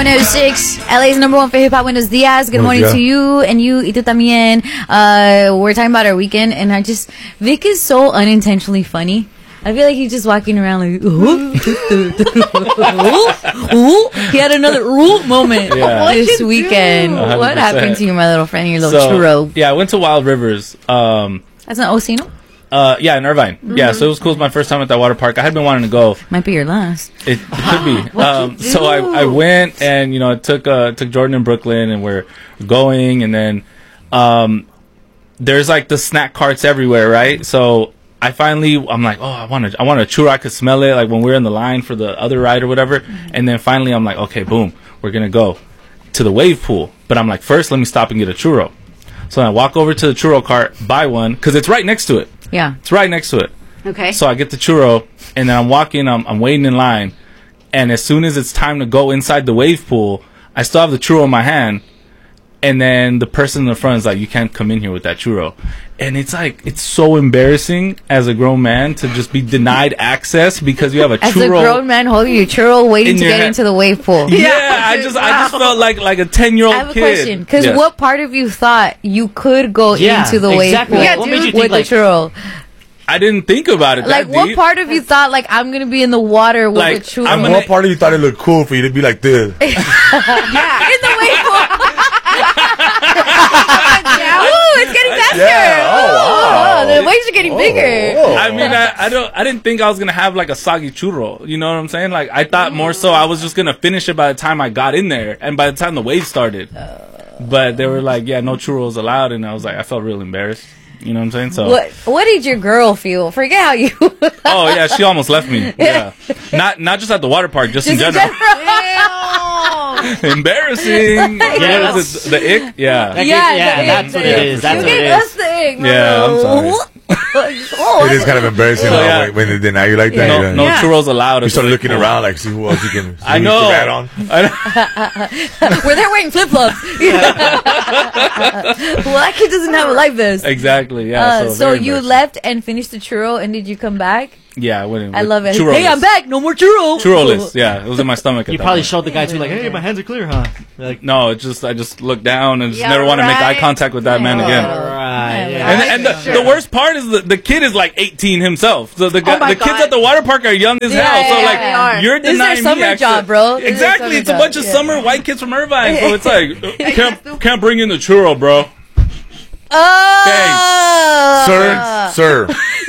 106, LA's number one for hip hop. Buenos dias. Good morning to you and you, y tú también. We're talking about our weekend, and Vic is so unintentionally funny. I feel like he's just walking around like, ooh. He had another moment this weekend. 100%. What happened to you, my little friend, your little churro? Yeah, I went to Wild Rivers. That's an Osino? Yeah, in Irvine. Mm-hmm. Yeah, so it was cool. It was my first time at that water park. I had been wanting to go. Might be your last. It could be. So I went, and I took Jordan in Brooklyn, and we're going, and then there's like the snack carts everywhere, right? So I'm like, I want a churro. I could smell it, like when we were in the line for the other ride or whatever. Mm-hmm. And then finally, I'm like, okay, boom, we're gonna go to the wave pool. But I'm like, first, let me stop and get a churro. So I walk over to the churro cart, buy one, because it's right next to it. Yeah. It's right next to it. Okay. So I get the churro, and then I'm walking, I'm waiting in line, and as soon as it's time to go inside the wave pool, I still have the churro in my hand, and then the person in the front is like, you can't come in here with that churro. And it's like, it's so embarrassing as a grown man to just be denied access because you have a churro. As a grown man holding your churro waiting to get into the wave pool. Yeah, I just felt like a 10-year-old kid. I have a question. Because what part of you thought you could go into the wave pool with the churro? I didn't think about it that deep. What part of you thought, I'm going to be in the water with the churro? What part of you thought it looked cool for you to be like this? In the wave pool. Ooh, it's getting faster. Yeah. Oh, wow. The waves are getting bigger. I mean, I didn't think I was gonna have like a soggy churro. You know what I'm saying? Like I thought more so I was just gonna finish it by the time I got in there, and by the time the wave started. But they were like, yeah, no churros allowed, and I was like, I felt real embarrassed. You know what I'm saying? So what did your girl feel? Forget how you. Oh yeah, she almost left me. Yeah, not just at the water park, just in general. Embarrassing. Yeah, the ick. Yeah. That's what it is. That's what it is. That's the ick. Yeah, I'm sorry. It is kind of embarrassing when they deny you like that. No churros allowed. You start looking around like, see who else you can. I know. Where they're wearing flip flops. Well, that kid doesn't have a life vest. Exactly. Yeah. So you left and finished the churro, and did you come back? Yeah, I went. I love it. Churro-less. Hey, I'm back. No more churro. Churro-less. Yeah, it was in my stomach. You probably showed the guy too, like, hey, my hands are clear, huh? Like, no, I just looked down and just never want to make eye contact with that man again. Right. And the worst part is the kid is like 18 himself. So the kids at the water park are young as hell. So like you're denying me summer job, bro. Exactly. It's a bunch of summer white kids from Irvine. So it's like can't bring in the churro, bro. Oh, sir,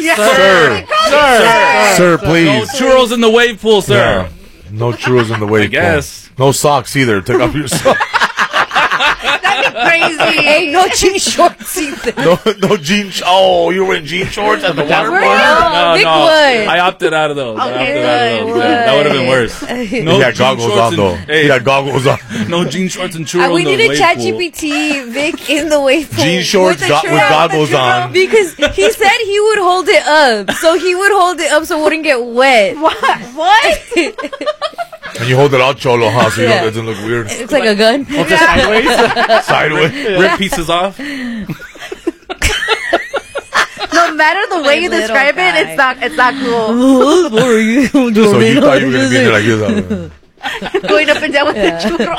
please. No churros in the wave pool, sir. Yeah. No churros in the wave pool. I guess. No socks either. Take off your socks. That'd be crazy. Hey, no jean shorts either. No jean. Oh, you were wearing jean shorts at the water park? No. I opted out of those. Yeah, that would have been worse. No, he had goggles on though. He had goggles on. No jean shorts and churros. We need a ChatGPT Vic in the wave pool. Jean shorts with goggles on. Because he said he would hold it up. So he would hold it up so it wouldn't get wet. What? And you hold it out cholo, huh? So it doesn't look weird. It's like a gun. Hold it sideways. Sideways. Rip pieces off. No matter the way you describe it, it's not cool. So you thought you were gonna be there like this? Going up and down with the churro.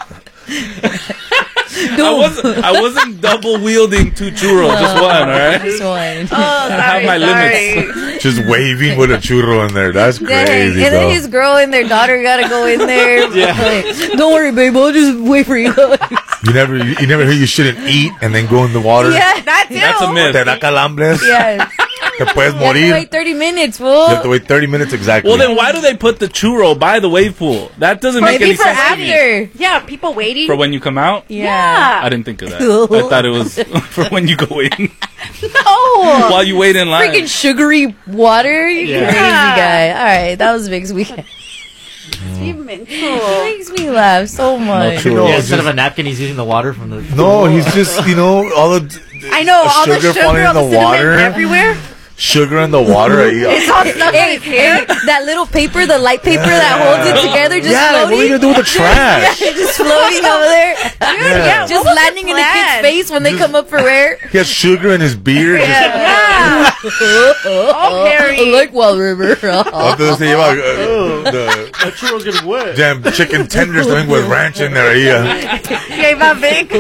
I wasn't double wielding two churros, just one, all right? Just one. I have my limits. Just waving with a churro in there. That's crazy, and then his girl and their daughter gotta go in there. Don't worry, babe. I'll just wait for you. You never hear you shouldn't eat and then go in the water. Yeah, that too. That's a myth. Te da calambres. Yes. Te puedes You morir. have to wait 30 minutes, fool. You have to wait 30 minutes exactly. Well, then why do they put the churro by the wave pool? That doesn't make any sense to me. Yeah, people waiting. For when you come out? Yeah. I didn't think of that. I thought it was for when you go in. No. While you wait in line. Freaking sugary water. You crazy guy. All right, that was Vic's weekend. He makes me laugh so much. Instead of a napkin, he's using the water from the. No, he's just all the. All the sugar falling in the water everywhere. Sugar in the water. It's all stuff in his hair. That little paper, the light paper that holds it together, just like, what are you gonna do with the trash? Just just floating over there. Yeah. Just landing in the kid's face when they come up for air. He has sugar in his beard. Yeah. Oh, Harry. I like Wild River. Entonces se lleva That churro's getting wet. damn chicken tenders también with ranch in there. Okay, my big.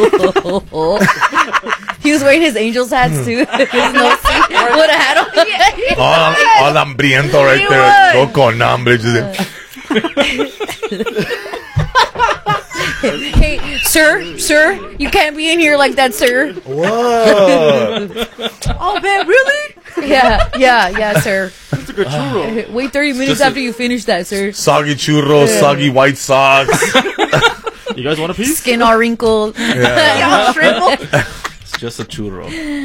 He was wearing his Angels hats too. His nose with a hat on. All hambriento right He there. was. Todo con hambre. Just- Hey, sir, you can't be in here like that, sir. Whoa. Oh, man, really? Yeah, sir. That's a good churro. Wait 30 minutes Just a- after you finish that, sir. Soggy churros, soggy white socks. You guys want a piece? Skin all wrinkled. Y'all shriveled. It's just a churro.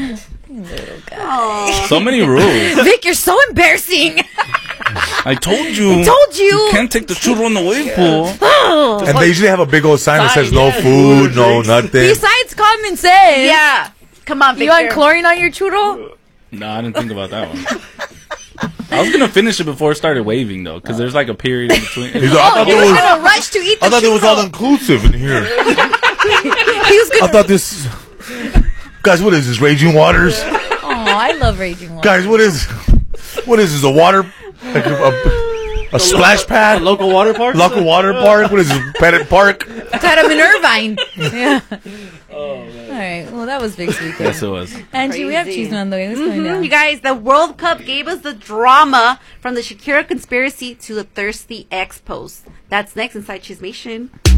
Oh. So many rules. Vic, you're so embarrassing. I told you. Told you. You can't take the churro in the wave pool. And they usually have a big old sign that says no Sign, yeah, food, food, no drinks. nothing. Besides common sense. Yeah. Come on, You want Victor. chlorine on your churro? No, I didn't think about that one. I was gonna finish it before it started waving though, because there's like a period in between. He's like, I thought He there was was, gonna rush to eat the I thought there was all churro. inclusive in here. He was I gonna. thought this. Guys, what is this? Raging Waters? Oh, I love Raging Water. Guys, what is this? A water? Like a splash A pad? local water park? Local water park? What is this? Pettit Park? It's at him in Irvine. Yeah. All right. Well, that was Vic's weekend. Yes, it was. Angie, we have Crazy. cheese on the way. What's going down? You guys, the World Cup gave us the drama from the Shakira conspiracy to the Thirsty Ex post. That's next inside Chismation.